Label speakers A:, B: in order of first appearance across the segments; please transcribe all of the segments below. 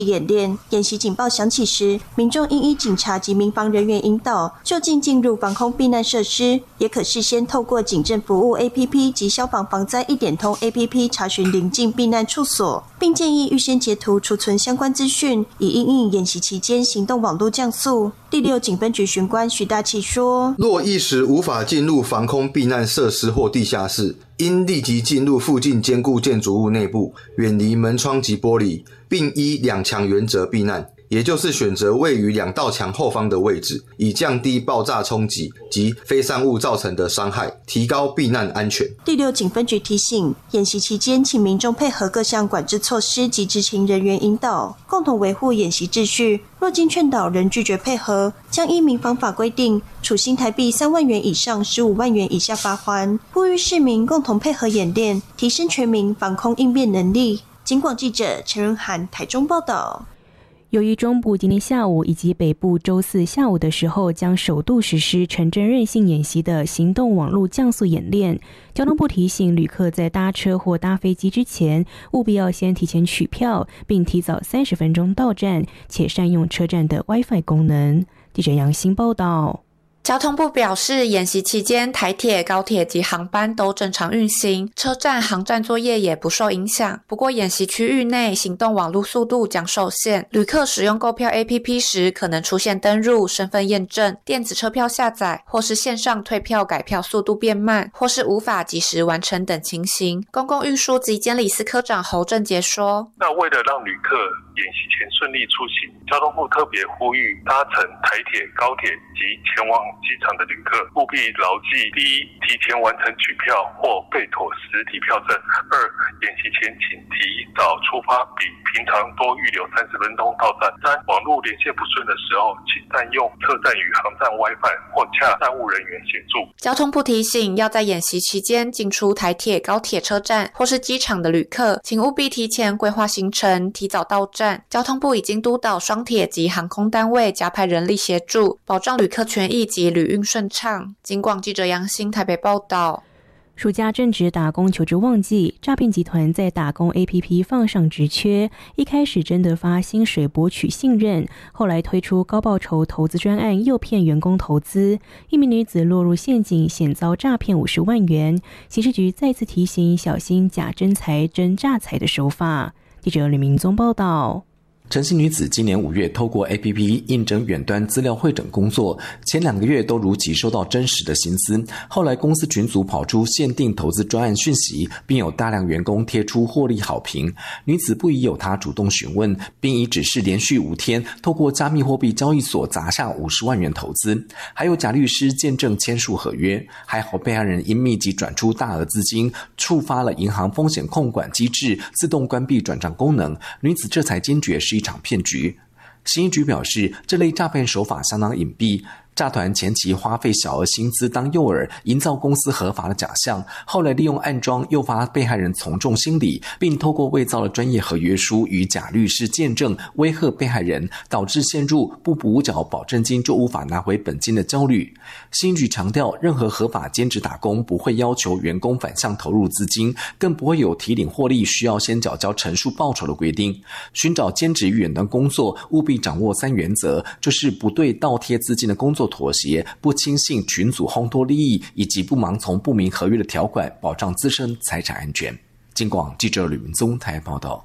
A: 演练。演习警报响起时，民众应依警察及民防人员引导就近进入防空避难设施，也可事先透过警政服务 APP 及消防防灾1点通 APP 查询邻近避难处所，并建议预先截图储存相关资讯，以因应演习期间行动网络降速。第6警分局巡官徐大器说，
B: 若一时无法进入防空避难设施或地下室，应立即进入附近坚固建筑物内部，远离门窗及玻璃，并依2墙原则避难，也就是选择位于2道墙后方的位置，以降低爆炸冲击及飞散物造成的伤害，提高避难安全。
A: 第6警分局提醒，演习期间请民众配合各项管制措施及执勤人员引导，共同维护演习秩序。若经劝导仍拒绝配合，将依民防法规定，处新台币3万元以上15万元以下罚锾。呼吁市民共同配合演练，提升全民防空应变能力。警广记者陈仁涵台中报道。
C: 由于中部今天下午以及北部周4下午的时候将首度实施城镇韧性演习的行动网络降速演练，交通部提醒旅客在搭车或搭飞机之前，务必要先提前取票，并提早30分钟到站，且善用车站的 WiFi 功能。记者杨欣报道。
D: 交通部表示，演习期间台铁、高铁及航班都正常运行，车站、航站作业也不受影响。不过，演习区域内行动网络速度将受限，旅客使用购票 APP 时可能出现登入、身份验证、电子车票下载或是线上退票改票速度变慢，或是无法及时完成等情形。公共运输及监理司科长侯正杰说：“
E: 那为了让旅客演习前顺利出行，交通部特别呼吁搭乘台铁、高铁及前往机场的旅客务必牢记：第一，提前完成取票或备妥实体票证；二，演习前请提早出发，比平常多预留30分钟到站；三，网络连线不顺的时候，请善用车站与航站 WiFi 或洽站务人员协助。”
D: 交通部提醒，要在演习期间进出台铁、高铁车站或是机场的旅客，请务必提前规划行程，提早到站。交通部已经督导双铁及航空单位加派人力协助，保障旅客权益及旅运顺畅。警广记者杨欣台北报道。
C: 暑假正值打工求职旺季，诈骗集团在打工 APP 放上职缺，一开始真的发薪水博取信任，后来推出高报酬投资专案诱骗员工投资，一名女子落入陷阱，险遭诈骗50万元。刑事局再次提醒小心假真财真诈财的手法。记者吕明宗报道。
F: 陈姓女子今年5月透过 APP 应征远端资料汇整工作，前2个月都如期收到真实的薪资，后来公司群组跑出限定投资专案讯息，并有大量员工贴出获利好评。女子不疑有他，主动询问，并以指示连续5天透过加密货币交易所砸下50万元投资，还有假律师见证签署合约。还好被害人因密集转出大额资金，触发了银行风险控管机制自动关闭转账功能，女子这才惊觉是一场骗局。刑警局表示，这类诈骗手法相当隐蔽，诈团前期花费小额薪资当诱饵，营造公司合法的假象，后来利用暗装诱发被害人从众心理，并透过伪造的专业合约书与假律师见证威吓被害人，导致陷入不补缴保证金就无法拿回本金的焦虑。刑警局强调，任何合法兼职打工不会要求员工反向投入资金，更不会有提领获利需要先缴交陈述报酬的规定。寻找兼职与远端工作务必掌握3原则，就是不对倒贴资金的工作妥协，不轻信群组烘托利益，以及不盲从不明合约的条款，保障自身财产安全。警广记者吕明宗台报道。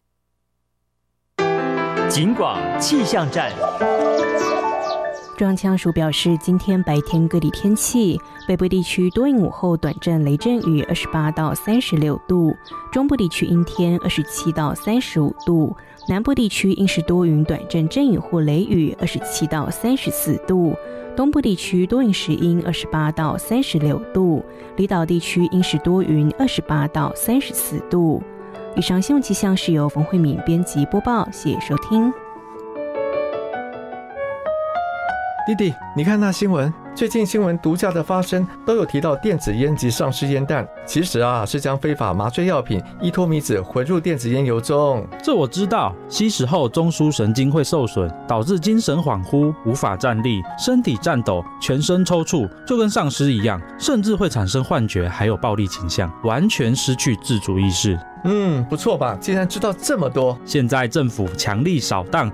G: 警广气象站。
C: 中央气象署表示，今天白天各地天气，北部地区多云午后短暂雷阵雨28到36度，中部地区阴天27到35度，南部地区阴时多云短暂阵雨或雷雨27到34度，东部地区多云时阴28到36度，离岛地区阴时多云28到34度。以上新闻气象是由冯慧敏编辑播报，谢谢收听。
H: 弟弟，你看那新闻，最近新闻毒驾的发生都有提到电子烟及丧尸烟弹，其实是将非法麻醉药品依托米酯混入电子烟油中。
I: 这我知道，吸食后中枢神经会受损，导致精神恍惚，无法站立，身体颤抖，全身抽搐，就跟丧尸一样，甚至会产生幻觉，还有暴力倾向，完全失去自主意识。
H: 不错吧？竟然知道这么多。
I: 现在政府强力扫荡，